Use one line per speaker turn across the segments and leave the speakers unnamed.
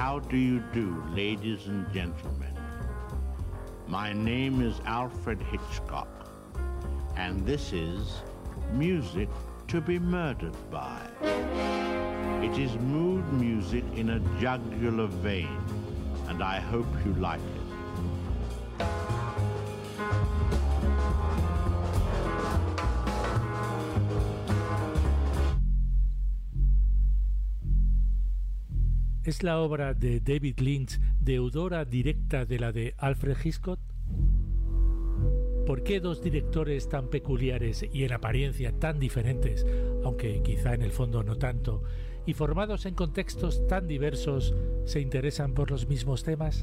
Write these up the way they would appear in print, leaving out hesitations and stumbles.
How do you do, ladies and gentlemen? My name is Alfred Hitchcock, and this is Music to be Murdered by. It is mood music in a jugular vein, and I hope you like it.
¿Es la obra de David Lynch deudora directa de la de Alfred Hitchcock? ¿Por qué dos directores tan peculiares y en apariencia tan diferentes, aunque quizá en el fondo no tanto, y formados en contextos tan diversos, se interesan por los mismos temas?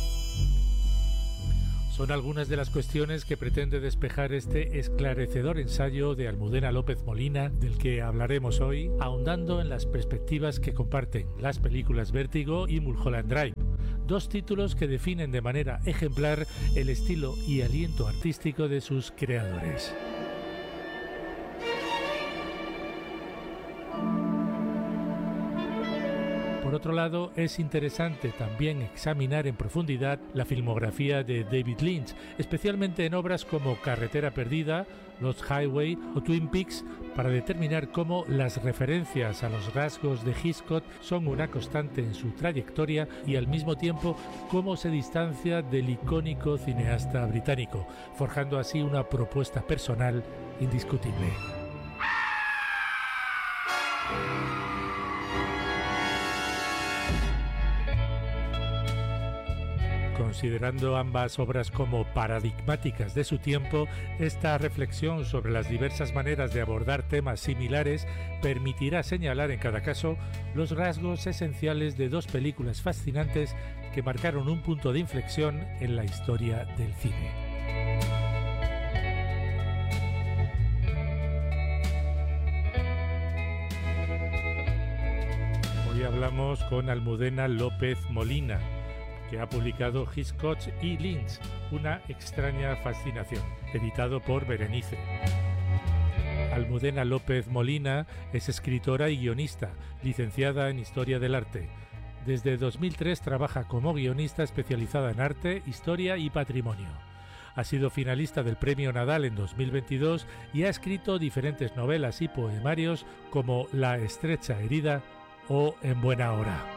Son algunas de las cuestiones que pretende despejar este esclarecedor ensayo de Almudena López Molina, del que hablaremos hoy, ahondando en las perspectivas que comparten las películas Vértigo y Mulholland Drive, dos títulos que definen de manera ejemplar el estilo y aliento artístico de sus creadores. Por otro lado, es interesante también examinar en profundidad la filmografía de David Lynch, especialmente en obras como Carretera Perdida, Lost Highway o Twin Peaks, para determinar cómo las referencias a los rasgos de Hitchcock son una constante en su trayectoria y al mismo tiempo cómo se distancia del icónico cineasta británico, forjando así una propuesta personal indiscutible. Considerando ambas obras como paradigmáticas de su tiempo, esta reflexión sobre las diversas maneras de abordar temas similares permitirá señalar en cada caso los rasgos esenciales de dos películas fascinantes que marcaron un punto de inflexión en la historia del cine. Hoy hablamos con Almudena López Molina, que ha publicado Hitchcock y Lynch, una extraña fascinación, editado por Berenice. Almudena López Molina es escritora y guionista, licenciada en Historia del Arte. Desde 2003 trabaja como guionista especializada en arte, historia y patrimonio. Ha sido finalista del Premio Nadal en 2022 y ha escrito diferentes novelas y poemarios como La estrecha herida o En buena hora.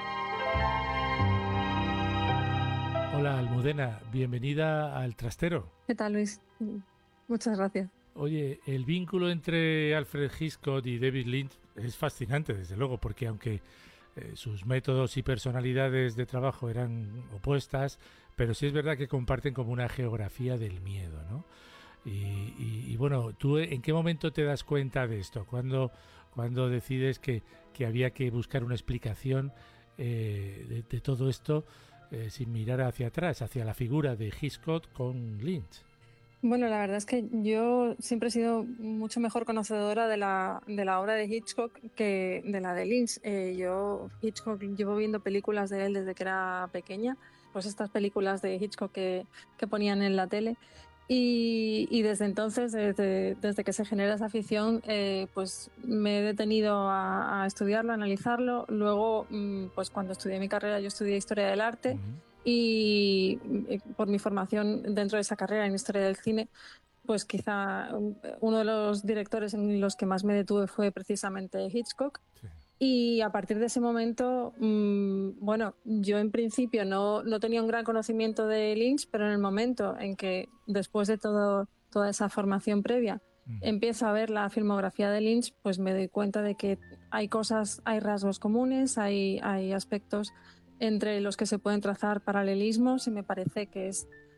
Hola Almudena, bienvenida al Trastero.
¿Qué tal, Luis? Muchas gracias.
Oye, el vínculo entre Alfred Hitchcock y David Lynch es fascinante, desde luego, porque aunque sus métodos y personalidades de trabajo eran opuestas, pero sí es verdad que comparten como una geografía del miedo, ¿no? Y bueno, ¿tú en qué momento te das cuenta de esto? ¿Cuándo decides que había que buscar una explicación de todo esto? Sin mirar hacia atrás, hacia la figura de Hitchcock con Lynch.
Bueno, la verdad es que yo siempre he sido mucho mejor conocedora de la obra de Hitchcock que de la de Lynch. Hitchcock llevo viendo películas de él desde que era pequeña, pues estas películas de Hitchcock que ponían en la tele. Y desde entonces, desde que se genera esa afición, pues me he detenido a estudiarlo, a analizarlo. Luego, pues cuando estudié mi carrera, yo estudié Historia del Arte. Y por mi formación dentro de esa carrera en Historia del Cine, pues quizá uno de los directores en los que más me detuve fue precisamente Hitchcock. Sí. Y a partir de ese momento, bueno, yo en principio no tenía un gran conocimiento de Lynch, pero en el momento en que, después de toda esa formación previa, empiezo a ver la filmografía de Lynch, pues me doy cuenta de que hay rasgos comunes, hay aspectos entre los que se pueden trazar paralelismos, y me parece que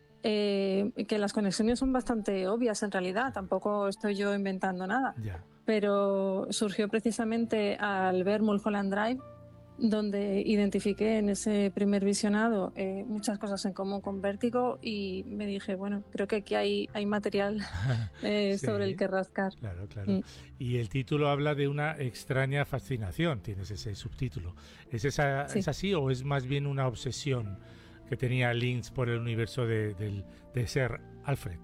que las conexiones son bastante obvias en realidad. Tampoco estoy yo inventando nada. Yeah. Pero surgió precisamente al ver Mulholland Drive, donde identifiqué en ese primer visionado muchas cosas en común con Vértigo, y me dije, bueno, creo que aquí hay material sí, sobre el que rascar.
Claro. Y el título habla de una extraña fascinación, tienes ese subtítulo. Sí. ¿Es así o es más bien una obsesión que tenía Lynch por el universo de ser Alfred?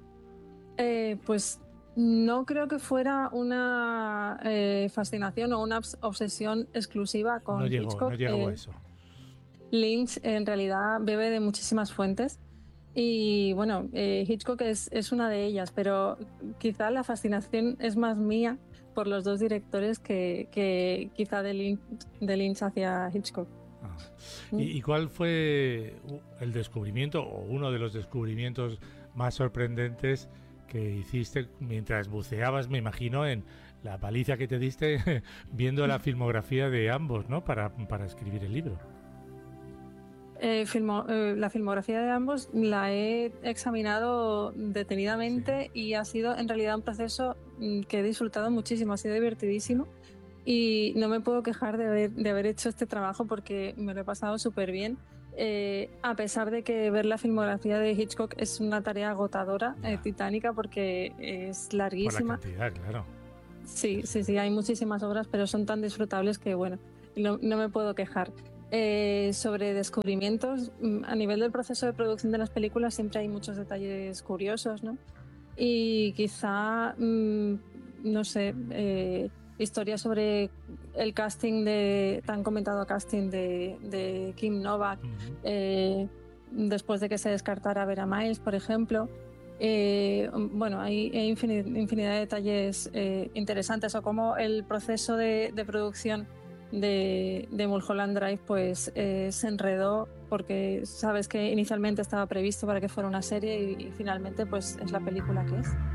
Pues no creo que fuera una fascinación o una obsesión exclusiva con Hitchcock.
No llegó a eso.
Lynch en realidad bebe de muchísimas fuentes y bueno, Hitchcock es una de ellas, pero quizá la fascinación es más mía por los dos directores que quizá de Lynch hacia Hitchcock.
¿Y cuál fue el descubrimiento o uno de los descubrimientos más sorprendentes que hiciste mientras buceabas, me imagino, en la paliza que te diste viendo la filmografía de ambos, ¿no? Para escribir el libro?
La filmografía de ambos la he examinado detenidamente y ha sido en realidad un proceso que he disfrutado muchísimo, ha sido divertidísimo y no me puedo quejar de haber hecho este trabajo porque me lo he pasado súper bien. A pesar de que ver la filmografía de Hitchcock es una tarea agotadora, titánica, porque es larguísima.
Por la cantidad, claro.
Sí, hay muchísimas obras, pero son tan disfrutables que, bueno, no me puedo quejar. Sobre descubrimientos, a nivel del proceso de producción de las películas siempre hay muchos detalles curiosos, ¿no? Y quizá, no sé, historias sobre el casting tan comentado casting de Kim Novak, después de que se descartara Vera Miles, por ejemplo. Bueno, hay infinidad de detalles interesantes, o cómo el proceso de producción de Mulholland Drive pues se enredó, porque sabes que inicialmente estaba previsto para que fuera una serie y finalmente pues es la película que es.